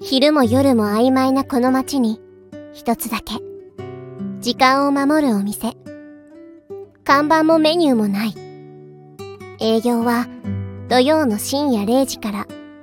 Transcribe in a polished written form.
昼も夜も曖昧なこの街に一つだけ時間を守るお店。看板もメニューもない。営業は土曜の深夜0時から